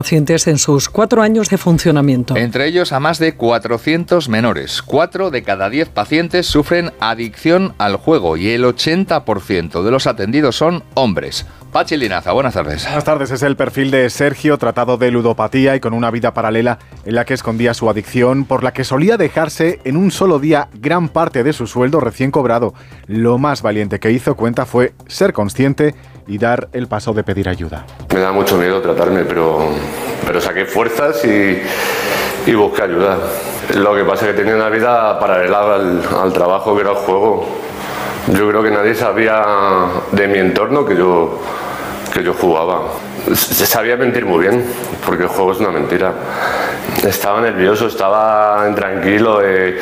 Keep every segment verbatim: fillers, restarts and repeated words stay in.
pacientes en sus cuatro años de funcionamiento. Entre ellos a más de cuatrocientos menores. Cuatro de cada diez pacientes sufren adicción al juego y el ochenta por ciento de los atendidos son hombres. Pachi Linaza, buenas tardes. Buenas tardes. Es el perfil de Sergio, tratado de ludopatía y con una vida paralela en la que escondía su adicción, por la que solía dejarse en un solo día gran parte de su sueldo recién cobrado. Lo más valiente que hizo, cuenta, fue ser consciente y dar el paso de pedir ayuda. Me da mucho miedo tratarme, pero, pero saqué fuerzas y, y busqué ayuda. Lo que pasa es que tenía una vida paralela al, al trabajo que era el juego. Yo creo que nadie sabía de mi entorno que yo, que yo jugaba. Se sabía mentir muy bien, porque el juego es una mentira. Estaba nervioso, estaba intranquilo. Eh,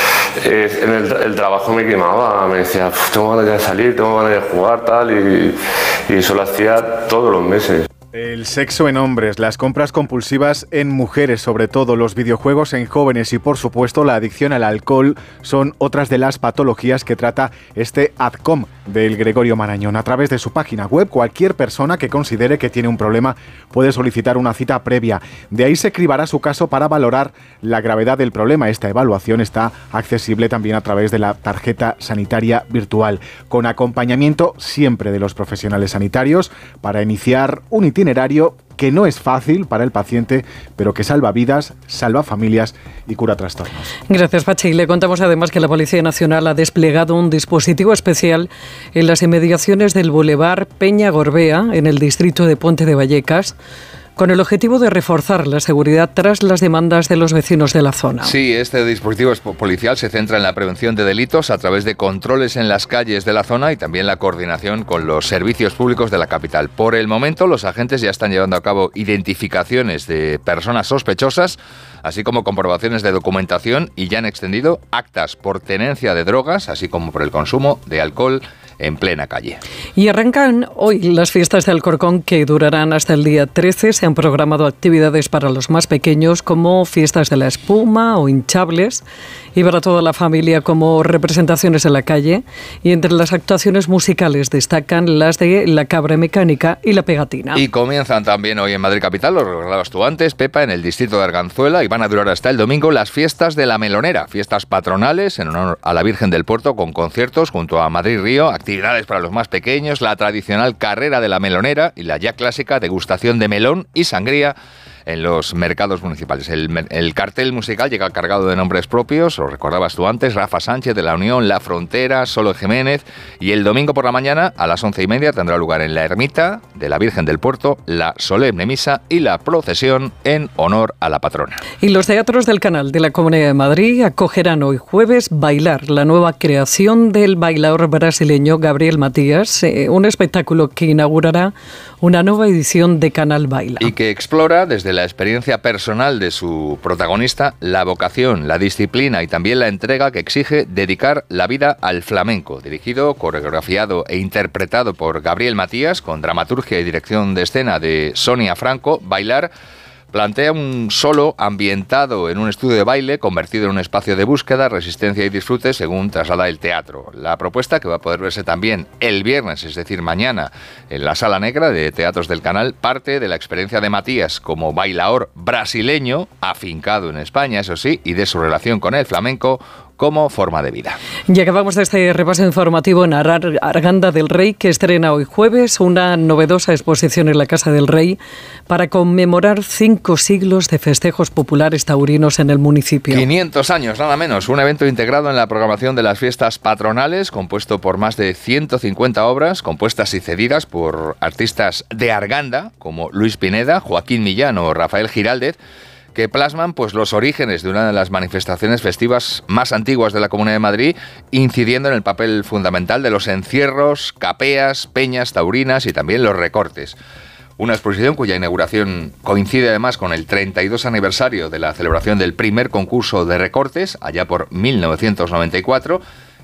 eh, en el, el trabajo me quemaba, me decía, tengo ganas de salir, tengo ganas de jugar, tal, y, y eso lo hacía todos los meses. El sexo en hombres, las compras compulsivas en mujeres, sobre todo los videojuegos en jóvenes y, por supuesto, la adicción al alcohol son otras de las patologías que trata este ADCOM del Gregorio Marañón. A través de su página web, cualquier persona que considere que tiene un problema puede solicitar una cita previa. De ahí se cribará su caso para valorar la gravedad del problema. Esta evaluación está accesible también a través de la tarjeta sanitaria virtual, con acompañamiento siempre de los profesionales sanitarios para iniciar un itinerario itinerario que no es fácil para el paciente, pero que salva vidas, salva familias y cura trastornos. Gracias, Pachi. Le contamos además que la Policía Nacional ha desplegado un dispositivo especial en las inmediaciones del Boulevard Peña Gorbea, en el distrito de Puente de Vallecas, con el objetivo de reforzar la seguridad tras las demandas de los vecinos de la zona. Sí, este dispositivo policial se centra en la prevención de delitos a través de controles en las calles de la zona y también la coordinación con los servicios públicos de la capital. Por el momento, los agentes ya están llevando a cabo identificaciones de personas sospechosas, así como comprobaciones de documentación, y ya han extendido actas por tenencia de drogas, así como por el consumo de alcohol en plena calle. Y arrancan hoy las fiestas de Alcorcón, que durarán hasta el día trece. Se han programado actividades para los más pequeños, como fiestas de la espuma o hinchables, y para toda la familia, como representaciones en la calle. Y entre las actuaciones musicales destacan las de la cabra mecánica y la pegatina. Y comienzan también hoy en Madrid Capital, lo recordabas tú antes, Pepa, en el distrito de Arganzuela, y van a durar hasta el domingo las fiestas de la Melonera, fiestas patronales en honor a la Virgen del Puerto, con conciertos junto a Madrid Río, actividades para los más pequeños, la tradicional carrera de la melonera y la ya clásica degustación de melón y sangría en los mercados municipales. El, el cartel musical llega cargado de nombres propios, lo recordabas tú antes: Rafa Sánchez de La Unión, La Frontera, Solo Jiménez, y el domingo por la mañana a las once y media tendrá lugar en la ermita de la Virgen del Puerto la solemne misa y la procesión en honor a la patrona. Y los teatros del Canal de la Comunidad de Madrid acogerán hoy jueves Bailar, la nueva creación del bailaor brasileño Gabriel Matías, eh, un espectáculo que inaugurará una nueva edición de Canal Baila. Y que explora desde la experiencia personal de su protagonista la vocación, la disciplina y también la entrega que exige dedicar la vida al flamenco. Dirigido, coreografiado e interpretado por Gabriel Matías, con dramaturgia y dirección de escena de Sonia Franco, Bailar plantea un solo ambientado en un estudio de baile convertido en un espacio de búsqueda, resistencia y disfrute, según traslada el teatro. La propuesta, que va a poder verse también el viernes, es decir, mañana, en la Sala Negra de Teatros del Canal, parte de la experiencia de Matías como bailaor brasileño, afincado en España, eso sí, y de su relación con el flamenco como forma de vida. Y acabamos de este repaso informativo en Arar, Arganda del Rey, que estrena hoy jueves una novedosa exposición en la Casa del Rey para conmemorar cinco siglos de festejos populares taurinos en el municipio. quinientos años, nada menos. Un evento integrado en la programación de las fiestas patronales, compuesto por más de ciento cincuenta obras, compuestas y cedidas por artistas de Arganda, como Luis Pineda, Joaquín Millán o Rafael Giraldez, que plasman pues los orígenes de una de las manifestaciones festivas más antiguas de la Comunidad de Madrid, incidiendo en el papel fundamental de los encierros, capeas, peñas taurinas y también los recortes. Una exposición cuya inauguración coincide además con el treinta y dos aniversario de la celebración del primer concurso de recortes, allá por mil novecientos noventa y cuatro,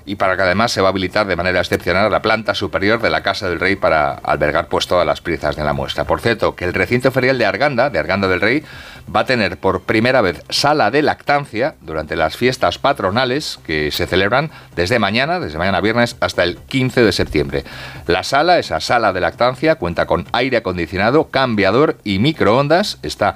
y para que además se va a habilitar de manera excepcional la planta superior de la Casa del Rey para albergar pues todas las piezas de la muestra. Por cierto, que el recinto ferial de Arganda, de Arganda del Rey, va a tener por primera vez sala de lactancia durante las fiestas patronales que se celebran desde mañana, desde mañana viernes hasta el quince de septiembre. La sala, esa sala de lactancia, cuenta con aire acondicionado, cambiador y microondas, está